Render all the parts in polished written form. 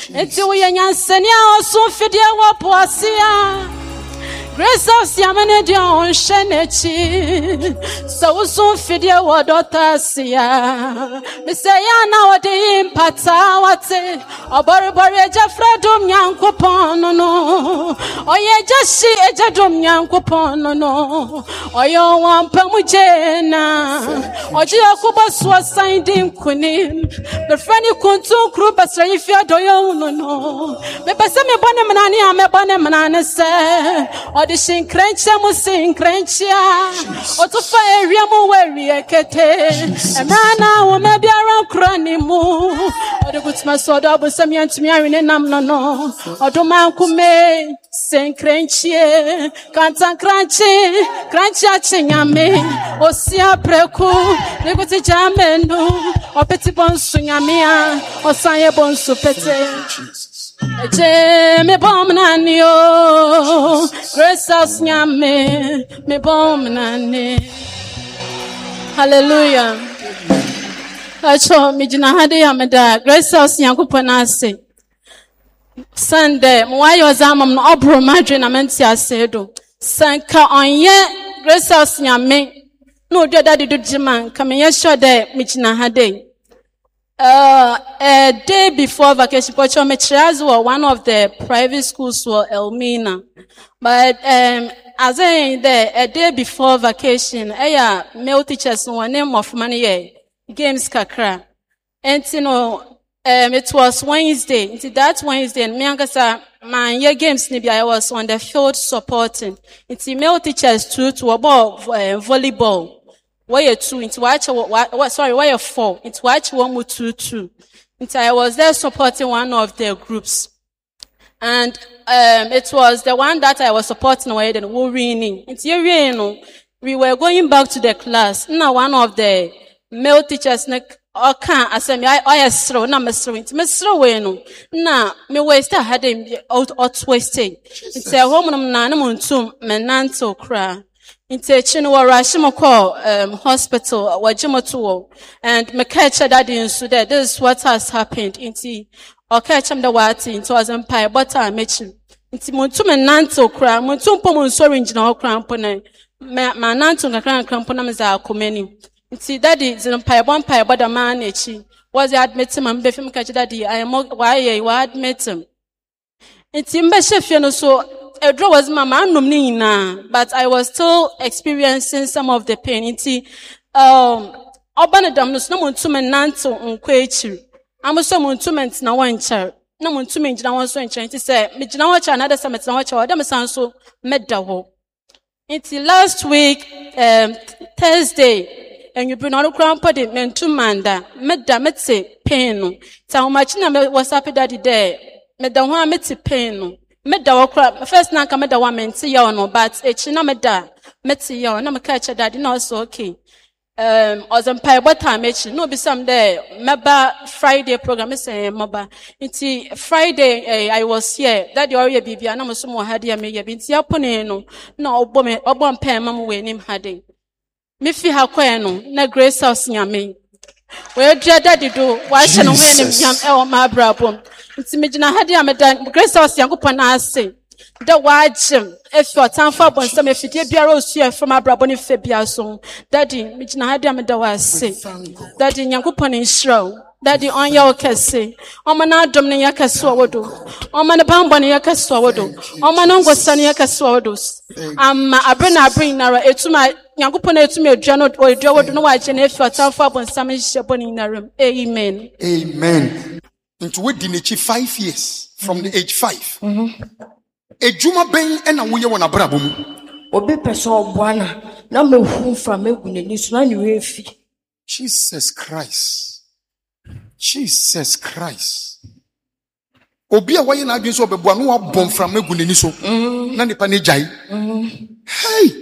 Eti uyenya senia osufidia wapoasia. Grace of Siamane dia onshenechi. So usufidia wadotasia. Misaya na wadi impata wate. Obori eja fredum nyankopon no. Oye jashi eja dum nyankopon no. Oyo wampa mujena. Oji akuba suasan dim kunim. Me frani kuntu kru basra ifia doyo no. Me pese me bone manani ame bone manane se. Odi shinkrenche mu sinkrenchia. Otufa area mu weri ekete. Emrana wo me biara krani mu. Odi gutma sodo busam yantumi awene nam no. Oduma kume sinkrenchie. Kanta kranchi achinyame. Osia preku. Neguti jamenu. Opeti bonsu nyamia. Osanye bonsu pete. Me bomnani o Grace House nyame me bomnani. Hallelujah. Acho mi jina hade ya meda Grace House nyankopon ase. Sunday mo ayo zamam no obro madre na menti asedo. Sanka onye Grace House nyame no do daddy do jiman kamenye sure de mi jina hade. A day before vacation, Pochomechiraz were one of the private schools for Elmina. But as a day before vacation, male teachers no name of money games kakra. And you know, it was Wednesday. Into that Wednesday, and me my games maybe I was on the field supporting. It's male teachers to about volleyball. Why 2 into watch why 4 into watch 1 2. Into I was there supporting one of their groups, and it was the one that I was supporting where then we we were going back to the class. Now one of the male teachers can't asem I sro na mesro into mesro we no na me waste had him out wasting. It's a home na muntum menanto kra. Inte chinwa rashimoko hospital wajimoto and me catch daddy nso there. This is what has happened. Inti catch am the wati into was empire but I mechi. Inti muntu menanto kra muntu mpo munsori njina okra mpo na ma nanto ngakra mpo na mza akomeni. Inti daddy empire bon empire but the man echi was admit him am befim catch daddy I am why admit him. Inti mbe chef no so a draw was mama but I was still experiencing some of the pain. Inti obanadam no so muntu menanto nkwechi. Amoso muntu ment na wancha. Na muntu menjina won so nchen. Inti say me jina wacha another summit na wacha wadam sanso medda ho. Inti last week Thursday and you bring on grandpa de mentu manda medda metse pain no. Ta homachi na me was happy daddy there. Medda ho ameti pain no. Meda wakra first na meda wa menti ya no but echi na meda meti ya na meka cha daddy na also okay ozempa bota mechi no be some there meba Friday program say moba nti Friday I was here daddy ori bibia na mo so mo hade ya me ya binti apone no na obom pa mam we nim hade me fi ha kwa no na Grace House nyame we dia daddy do wa hye no we nim yam e o ma brabom. Nti mejina hade ameda Grace House yankopon ase da wagem efi otanfa bonsam efidie biara osu from abraboni fe bia so daddy mejina hade ameda wase daddy yankopon nshiraw daddy onya okese omana adom ne yakase owodo omana bambo ne yakase owodo omana ngosa ne yakase owodo amma abrena nara etuma yankopon etuma edua no odua wodo no wagye na efi otanfa bonsam hye boni naram. Amen. Into we dinichi 5 years from the age 5. Ejuma ben ena wo ye wona brabo mu. Obi person obuana na me hu from eguneni so na ni we fi. Jesus Christ. Obi a waye na adwen so obebua no wabom from eguneni so. Na nipa ne jai. Hey.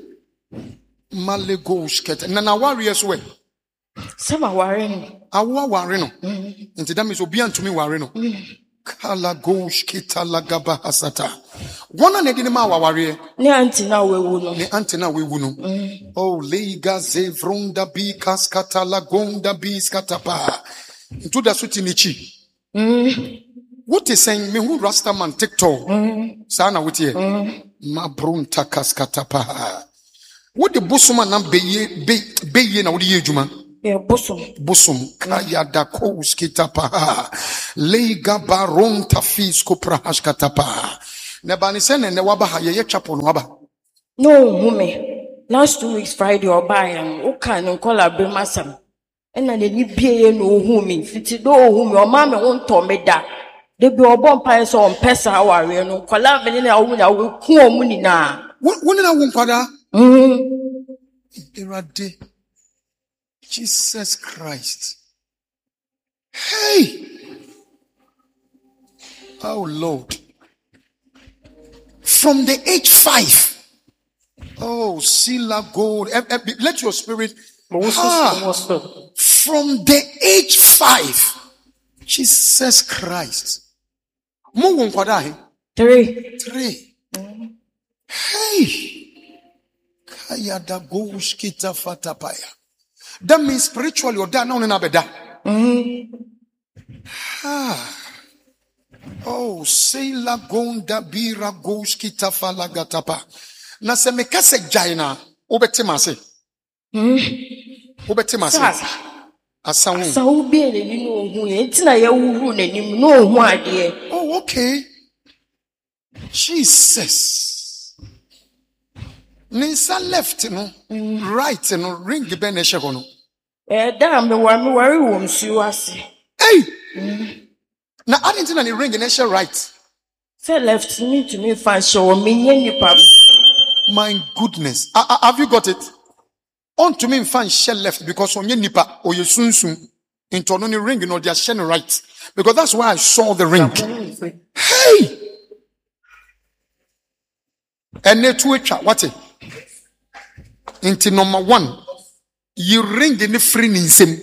Malego skete. Na wari so we. Sama ware no. Awa ware no. Nti that means obi antumi ware no. Kala gosh kitala gaba hasata. Wana ne dine ma waware. Ne antina wewu no. Oh lega zevronda bi kaskata la gonda bi skatapa. Ntu da suti nichi. What is saying me who Rastaman TikTok? Sana with ye. Ma brunta kaskatapa. What the busuma nam be na odi ejuma? Yeah, bosom. Kaya da kouskitapa. Lega baron tafis kopra hashkatapa. Nebani sene ne waba ha ye chapon waba. No, woman. Last 2 weeks, Friday or by and Okan and call a Bimasam. And I didn't be no woman. Fitty do whom your mamma won't tell me that. They be a bomb pies on Pesa, our no collab and I will cool money now. When I won't pada? Irade. Jesus Christ. Hey. Oh Lord. From the age 5. Oh, Sila gold. Let your spirit. From the age 5. Jesus Christ. 3. Hey. Kayada goshkita fatapaya. That means spiritually or that no nabeda. Oh, Sila gonda bira goshkita falagatapa. Na se me kase jaina obetimase. Obetimase. Asawu bi eni no hu ye ntina ye wuhu nanim no hu ade. Oh, okay. Jesus. Ninsa left no, right no, ring the ben eshego no. Da me worry wo msu ase. Hey. Na adentina ni ring na eshe right. Say left me to me fan show me nipa. My goodness. Have you got it? On to me fan shell left because on your nipa or your sunsun into no ring no they are sharing right. Because that's why I saw the ring. Hey! And ne to what it? Into number 1. You ring in the free ninsem.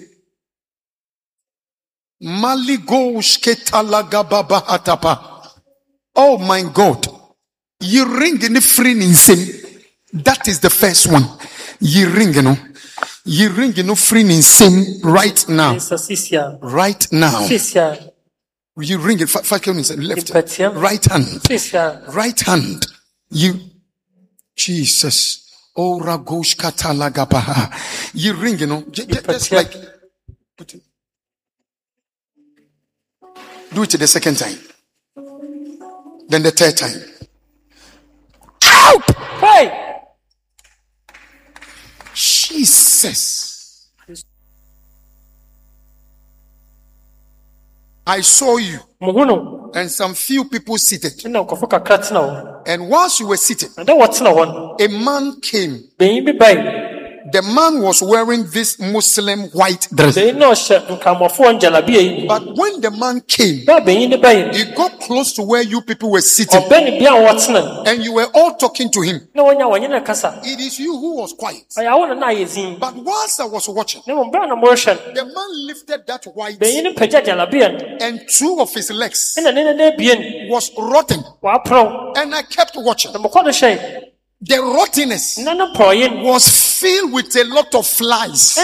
Maligo shketalaga baba hatapa. Oh my God. You ring in the free ninsem. That is the first one. You ring, free ninsem right now. Right now. You ring it 5 kilometers left. Right hand. Right hand. You Jesus. Oh Ragosh Katalagabaha. You ring, just like do it the second time. Then the third time. Out! Hey! Jesus. I saw you and some few people seated. And whilst you were seated, a man came. The man was wearing this Muslim white dress. But when the man came, he got close to where you people were sitting. And you were all talking to him. It is you who was quiet. But whilst I was watching, the man lifted that white and 2 of his legs was rotten. And I kept watching. The rottenness was filled with a lot of flies.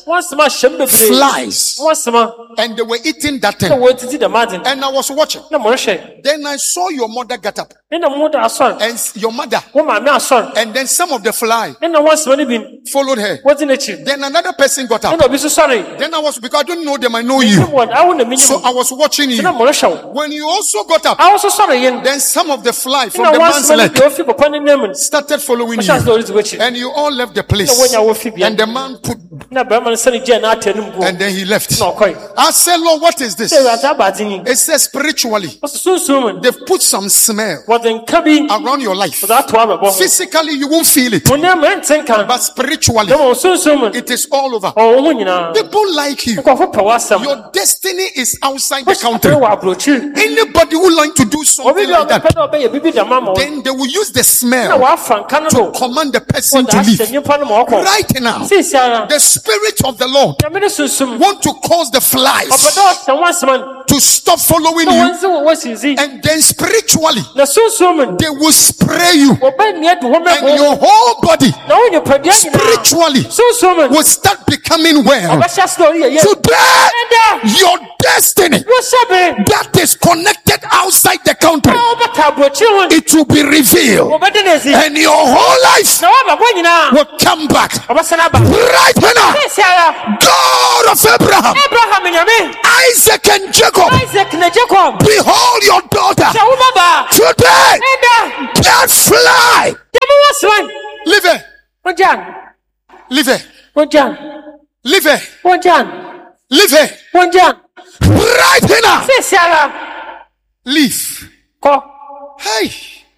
And they were eating that thing. And I was watching. Then I saw your mother get up. And your mother. And then some of the fly followed her. Then another person got up. Then I was, because I don't know them, I know you. So I was watching you. When you also got up, then some of the fly from the man's leg started following you. And you all left the place. And the man put, and then he left. I said, Lord, what is this? It says spiritually, they've put some smell around your life. Physically, you won't feel it. But spiritually, it is all over. People like you. Your destiny is outside the country. Anybody who like to do something like that, then they will use the smell to command the person to leave. Right now, the Spirit of the Lord want to cause the flies to stop following you, and then spiritually they will spray you, and your whole body spiritually will start becoming well. Today, your destiny that is connected outside the country, it will be revealed, and your whole life will come back. Right now, God of Abraham, Isaac and Jacob, behold your daughter. Today, can't fly. Leave her. Leave her. Leave her. Leave her. Right now. Leave. Hey.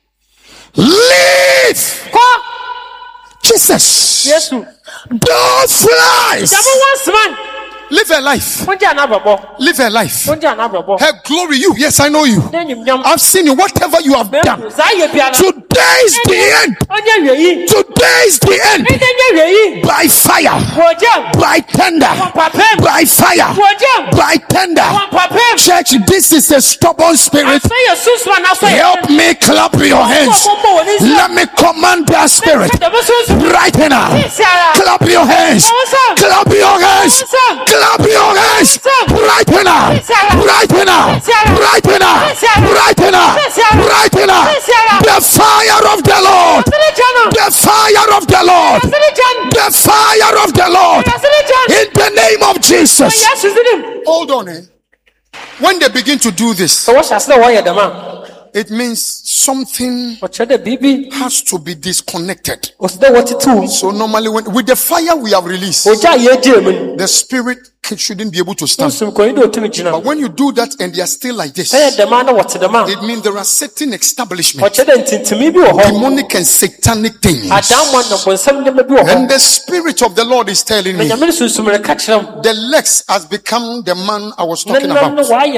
Leave. Jesus. Yes. Don't fly. Live her life. Live her life. Her glory, you. Yes, I know you. I've seen you. Whatever you have done. Today is the end. Today is the end. By fire. By thunder. By fire. By thunder. Church, this is a stubborn spirit. Help me clap your hands. Let me command that spirit. Right now. Clap your hands. Clap your hands. Clap your hands right now, right now, right now, right now, right now. The fire of the Lord, the fire of the Lord, the fire of the Lord, in the name of Jesus. Hold on, when they begin to do this, it means something has to be disconnected. So normally with the fire we have released, the spirit shouldn't be able to stand. But when you do that and they are still like this, it means there are certain establishments, demonic and satanic things. And the spirit of the Lord is telling me the legs has become the man I was talking about.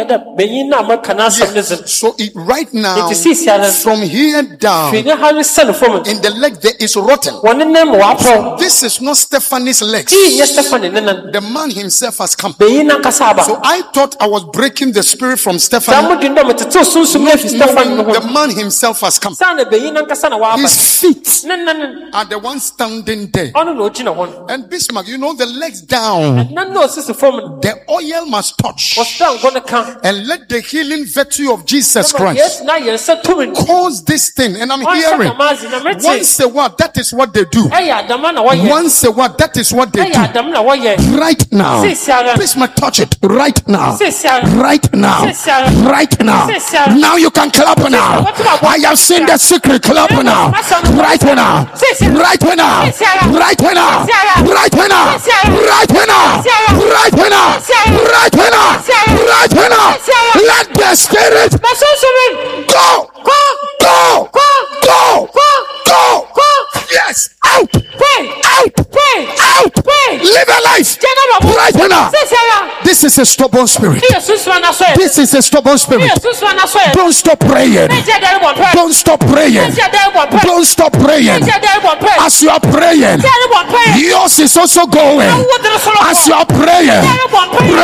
So right now, from here down in the leg there is rotten. So this is not Stephanie's legs. The man himself has come. So I thought I was breaking the spirit from Stephanie. The man himself has come. His feet are the ones standing there. And Bismarck, you know, the legs down, the oil must touch and let the healing virtue of Jesus Christ cause this thing. And I'm hearing once a while, that is what they do. Once a while, that is what they do. Right now, please touch it. Right now. Right now. Right now. Now you can clap now. I have seen the secret. Clap now. Right now. Right now. Right now. Right now. Right now. Right now. Right now. Right now. Let the spirit go. Go. Go. Go. Yes. Out. Out. Out. Live a life. Right now. This is a stubborn spirit. This is a stubborn spirit. Don't stop praying. Don't stop praying. Don't stop praying. As you are praying, yours is also going. As you are praying.